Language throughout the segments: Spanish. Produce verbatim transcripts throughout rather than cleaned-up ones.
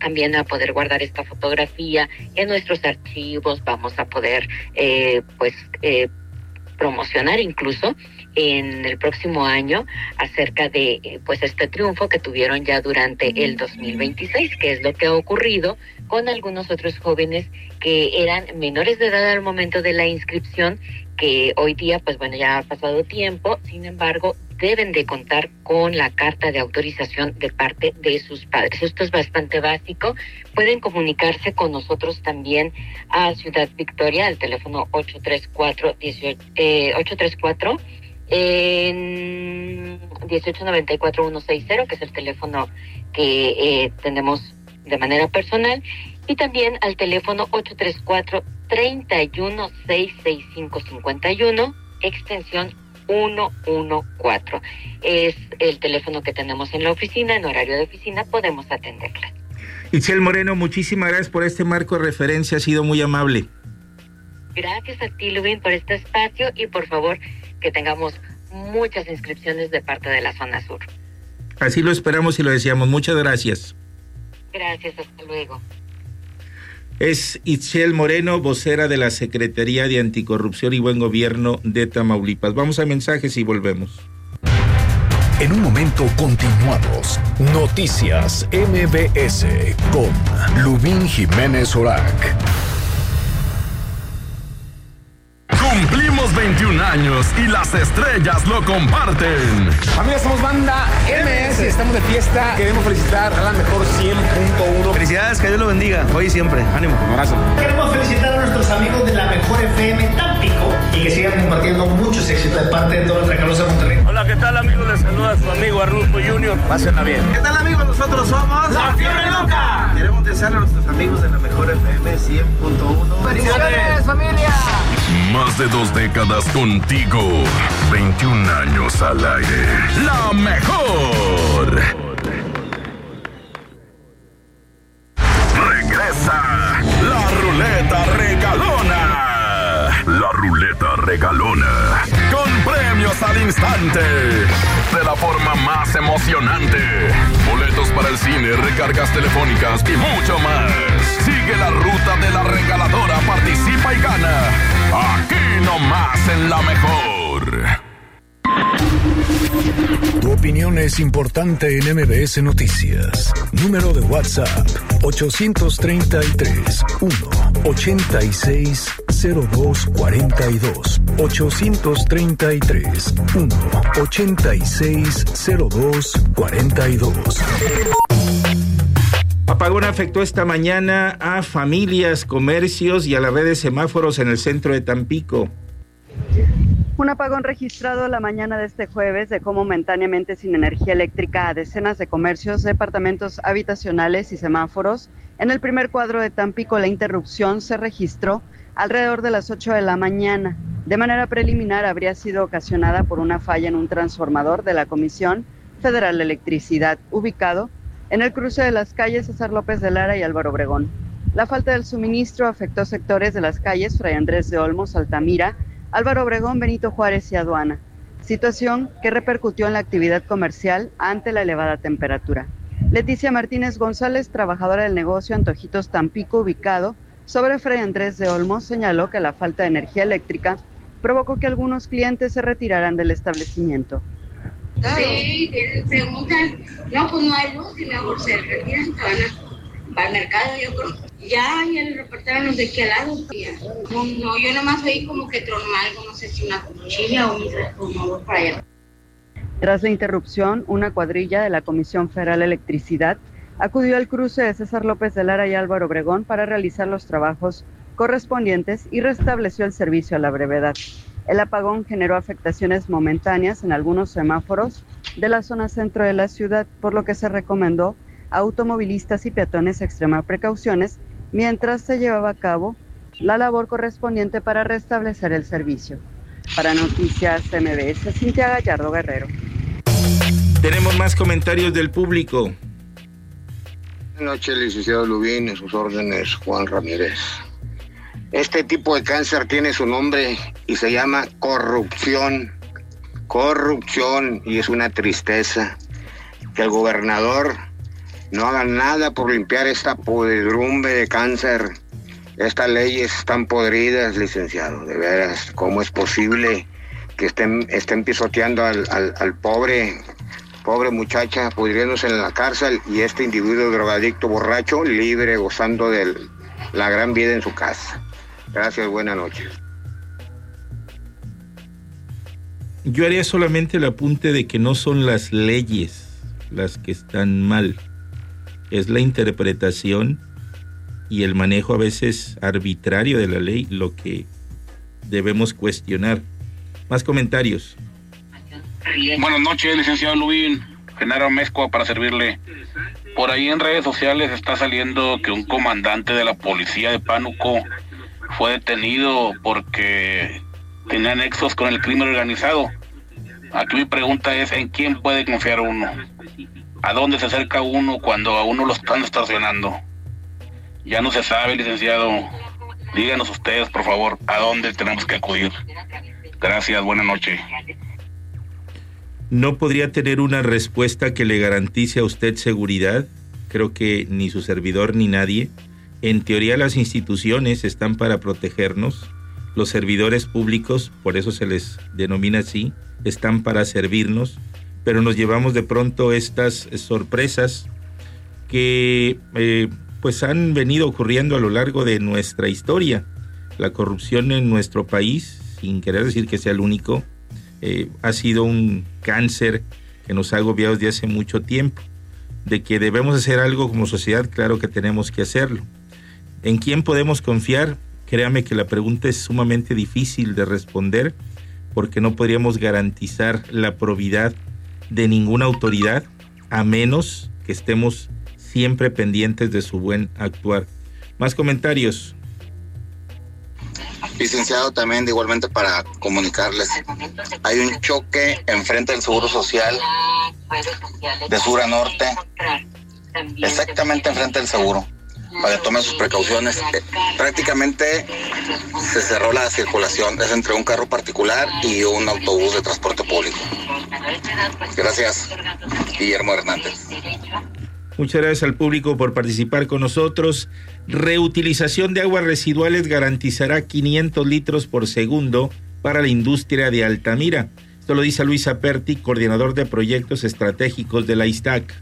también a poder guardar esta fotografía en nuestros archivos. Vamos a poder eh, pues eh, promocionar incluso en el próximo año acerca de eh, pues este triunfo que tuvieron ya durante el dos mil veintiséis, que es lo que ha ocurrido con algunos otros jóvenes que eran menores de edad al momento de la inscripción, que hoy día pues bueno ya ha pasado tiempo, sin embargo deben de contar con la carta de autorización de parte de sus padres. Esto es bastante básico. Pueden comunicarse con nosotros también a Ciudad Victoria al teléfono ocho tres cuatro, dieciocho, eh, ocho tres cuatro en dieciocho noventa y cuatro ciento sesenta, que es el teléfono que eh, tenemos de manera personal, y también al teléfono ocho tres cuatro, treinta y uno, seiscientos sesenta y cinco cincuenta y uno, extensión ciento catorce. Es el teléfono que tenemos en la oficina. En horario de oficina podemos atenderla. Itziel Moreno, muchísimas gracias por este marco de referencia, ha sido muy amable. Gracias a ti, Lubin, por este espacio, y por favor que tengamos muchas inscripciones de parte de la zona sur. Así lo esperamos y lo deseamos. Muchas gracias. Gracias, hasta luego. Es Itziel Moreno, vocera de la Secretaría de Anticorrupción y Buen Gobierno de Tamaulipas. Vamos a mensajes y volvemos. En un momento continuamos. Noticias M B S con Lubin Jiménez Orac. Cumplimos veintiún años y las estrellas lo comparten. Familia, somos Banda M S, estamos de fiesta. Queremos felicitar a la mejor cien punto uno. Felicidades, que Dios lo bendiga, hoy y siempre. Ánimo. Un abrazo. Queremos felicitar a nuestros amigos de la mejor F M Tampico y que sigan compartiendo muchos éxitos de parte de toda nuestra calusa Monterrey. Hola, ¿qué tal, amigos? Les saluda su amigo Arnulfo junior Pásenla bien. ¿Qué tal, amigos? Nosotros somos La Fiebre Loca. Queremos desearle a nuestros amigos de la mejor F M cien punto uno. ¡Felicidades, familia! Más de dos décadas contigo. veintiún años al aire. La mejor. Regresa la ruleta regalona. La ruleta regalona. Con premios al instante. De la forma más emocionante. Boletos para el cine, recargas telefónicas y mucho más. Sigue la ruta de la regaladora, participa y gana. Aquí nomás en La Mejor. Tu opinión es importante en M B S Noticias. Número de WhatsApp ocho tres tres, uno, ocho seis, cero dos cuatro dos. ocho tres tres, uno, ocho seis, cero dos cuatro dos. Apagón afectó esta mañana a familias, comercios y a la red de semáforos en el centro de Tampico. Un apagón registrado la mañana de este jueves dejó momentáneamente sin energía eléctrica a decenas de comercios, departamentos habitacionales y semáforos. En el primer cuadro de Tampico, la interrupción se registró alrededor de las ocho de la mañana. De manera preliminar, habría sido ocasionada por una falla en un transformador de la Comisión Federal de Electricidad, ubicado en el cruce de las calles César López de Lara y Álvaro Obregón. La falta del suministro afectó sectores de las calles Fray Andrés de Olmos, Altamira, Álvaro Obregón, Benito Juárez y Aduana, situación que repercutió en la actividad comercial ante la elevada temperatura. Leticia Martínez González, trabajadora del negocio Antojitos Tampico, ubicado sobre Fray Andrés de Olmos, señaló que la falta de energía eléctrica provocó que algunos clientes se retiraran del establecimiento. Sí, preguntan, no, pues no hay luz y mejor se retiran, se van a, para el mercado, yo creo. Ya, ya le reportaron los de aquí al lado. No, no, yo nomás oí como que tronó algo, no sé si una cuchilla o un transformador para allá. Tras la interrupción, una cuadrilla de la Comisión Federal de Electricidad acudió al cruce de César López de Lara y Álvaro Obregón para realizar los trabajos correspondientes y restableció el servicio a la brevedad. El apagón generó afectaciones momentáneas en algunos semáforos de la zona centro de la ciudad, por lo que se recomendó a automovilistas y peatones extremar precauciones mientras se llevaba a cabo la labor correspondiente para restablecer el servicio. Para Noticias M B S, Cintia Gallardo Guerrero. Tenemos más comentarios del público. Buenas noches, licenciado Lubin, en sus órdenes, Juan Ramírez. Este tipo de cáncer tiene su nombre y se llama corrupción. Corrupción, y es una tristeza que el gobernador no hagan nada por limpiar esta podredumbre de cáncer. Estas leyes están podridas, licenciado, de veras. ¿Cómo es posible que estén, estén pisoteando al, al, al pobre, pobre muchacha, pudriéndose en la cárcel, y este individuo drogadicto borracho, libre, gozando de la gran vida en su casa? Gracias, buenas noches. Yo haría solamente el apunte de que no son las leyes las que están mal, es la interpretación y el manejo a veces arbitrario de la ley lo que debemos cuestionar. Más comentarios. Buenas noches, licenciado Lubín. Genaro Mezcua para servirle. Por ahí en redes sociales está saliendo que un comandante de la policía de Pánuco fue detenido porque tenía nexos con el crimen organizado. Aquí mi pregunta es, ¿en quién puede confiar uno? ¿A dónde se acerca uno cuando a uno lo están estacionando? Ya no se sabe, licenciado. Díganos ustedes, por favor, ¿a dónde tenemos que acudir? Gracias, buena noche. ¿No podría tener una respuesta que le garantice a usted seguridad? Creo que ni su servidor ni nadie. En teoría las instituciones están para protegernos. Los servidores públicos, por eso se les denomina así, están para servirnos. Pero nos llevamos de pronto estas sorpresas que eh, pues han venido ocurriendo a lo largo de nuestra historia. La corrupción en nuestro país, sin querer decir que sea el único, eh, ha sido un cáncer que nos ha agobiado desde hace mucho tiempo. De que debemos hacer algo como sociedad, claro que tenemos que hacerlo. ¿En quién podemos confiar? Créame que la pregunta es sumamente difícil de responder, porque no podríamos garantizar la probidad de ninguna autoridad, a menos que estemos siempre pendientes de su buen actuar. Más comentarios. Licenciado, también de igualmente para comunicarles, hay un choque enfrente del Seguro Social de sur a norte, exactamente enfrente del seguro, para que tomen sus precauciones. Eh, prácticamente se cerró la circulación, es entre un carro particular y un autobús de transporte público. Gracias, Guillermo Hernández. Muchas gracias al público por participar con nosotros. Reutilización de aguas residuales garantizará quinientos litros por segundo para la industria de Altamira. Esto lo dice Luis Aperti, coordinador de proyectos estratégicos de la ISTAC.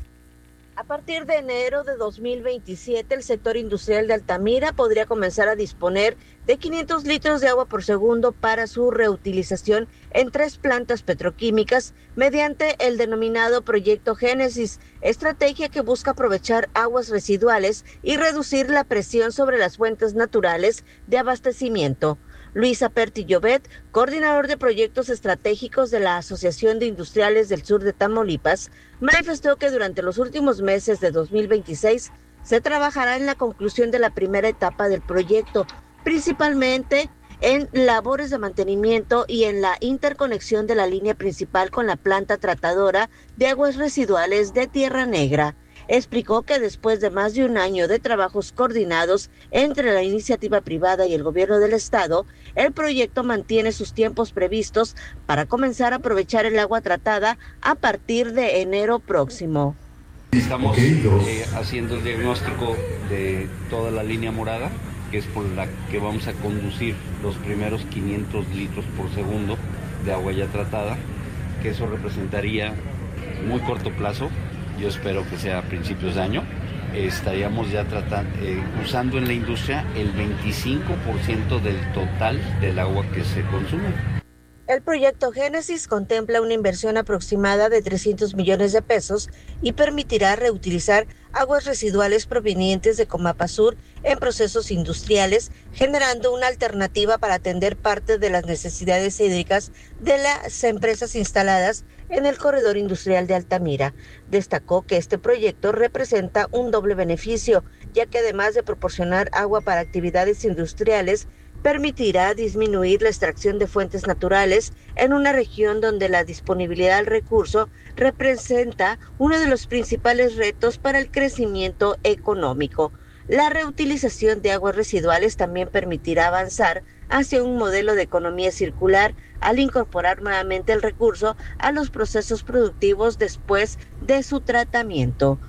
A partir de enero de dos mil veintisiete, el sector industrial de Altamira podría comenzar a disponer de quinientos litros de agua por segundo para su reutilización en tres plantas petroquímicas mediante el denominado Proyecto Génesis, estrategia que busca aprovechar aguas residuales y reducir la presión sobre las fuentes naturales de abastecimiento. Luis Aperti Llobet, coordinador de proyectos estratégicos de la Asociación de Industriales del Sur de Tamaulipas, manifestó que durante los últimos meses de dos mil veintiséis se trabajará en la conclusión de la primera etapa del proyecto, principalmente en labores de mantenimiento y en la interconexión de la línea principal con la planta tratadora de aguas residuales de Tierra Negra. Explicó que después de más de un año de trabajos coordinados entre la iniciativa privada y el gobierno del estado, el proyecto mantiene sus tiempos previstos para comenzar a aprovechar el agua tratada a partir de enero próximo. Estamos eh, haciendo el diagnóstico de toda la línea morada, que es por la que vamos a conducir los primeros quinientos litros por segundo de agua ya tratada, que eso representaría muy corto plazo. Yo espero que sea a principios de año, eh, estaríamos ya tratando, eh, usando en la industria el veinticinco por ciento del total del agua que se consume. El proyecto Génesis contempla una inversión aproximada de trescientos millones de pesos y permitirá reutilizar aguas residuales provenientes de Comapa Sur en procesos industriales, generando una alternativa para atender parte de las necesidades hídricas de las empresas instaladas en el corredor industrial de Altamira. Destacó que este proyecto representa un doble beneficio, ya que además de proporcionar agua para actividades industriales, permitirá disminuir la extracción de fuentes naturales en una región donde la disponibilidad del recurso representa uno de los principales retos para el crecimiento económico. La reutilización de aguas residuales también permitirá avanzar hacia un modelo de economía circular al incorporar nuevamente el recurso a los procesos productivos después de su tratamiento.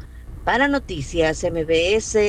Para Noticias M B S,